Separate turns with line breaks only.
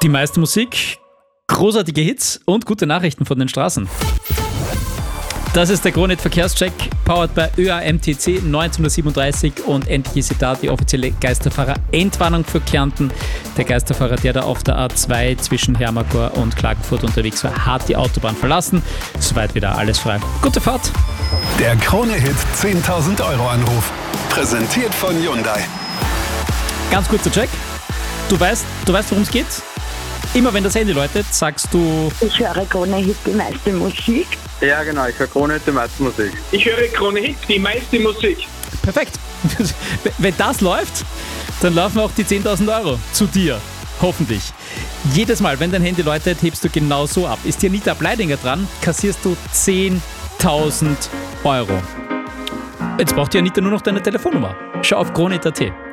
Die meiste Musik, großartige Hits und gute Nachrichten von den Straßen. Das ist der Kronehit Verkehrscheck, powered by ÖAMTC 1937 und endlich ist sie da, die offizielle Geisterfahrer-Entwarnung für Kärnten. Der Geisterfahrer, der da auf der A2 zwischen Hermagor und Klagenfurt unterwegs war, hat die Autobahn verlassen. Soweit wieder alles frei. Gute Fahrt!
Der Kronehit 10.000 € Anruf. Präsentiert von Hyundai.
Ganz kurzer Check. Du weißt, worum es geht? Immer wenn das Handy läutet, sagst du...
Ich höre Kronehit die meiste Musik.
Ja, genau, ich höre Kronehit die meiste Musik.
Ich höre Kronehit die meiste Musik.
Perfekt. Wenn das läuft, dann laufen auch die 10.000 € zu dir. Hoffentlich. Jedes Mal, wenn dein Handy läutet, hebst du genau so ab. Ist die Anita Bleidinger dran, kassierst du 10.000 €. Jetzt braucht die Anita nur noch deine Telefonnummer. Schau auf kronehit.at.